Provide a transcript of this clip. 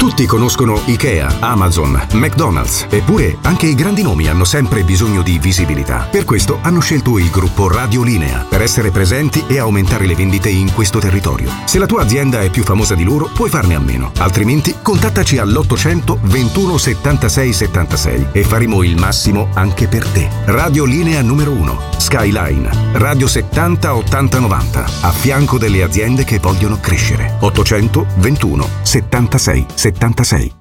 Tutti conoscono IKEA, Amazon, McDonald's, eppure anche i grandi nomi hanno sempre bisogno di visibilità. Per questo hanno scelto il gruppo Radiolinea, per essere presenti e aumentare le vendite in questo territorio. Se la tua azienda è più famosa di loro, puoi farne a meno. Altrimenti, contattaci all'800 21 76 76 e faremo il massimo anche per te. Radiolinea numero 1, Skyline, Radio 70 80 90, a fianco delle aziende che vogliono crescere. 800 21 76 76.